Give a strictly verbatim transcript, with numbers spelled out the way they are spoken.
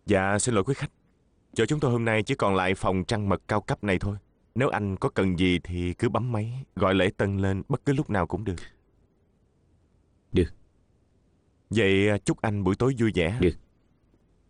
Dạ xin lỗi quý khách, chỗ chúng tôi hôm nay chỉ còn lại phòng trăng mật cao cấp này thôi. Nếu anh có cần gì thì cứ bấm máy gọi lễ tân lên bất cứ lúc nào cũng được. Được. Vậy chúc anh buổi tối vui vẻ. Được.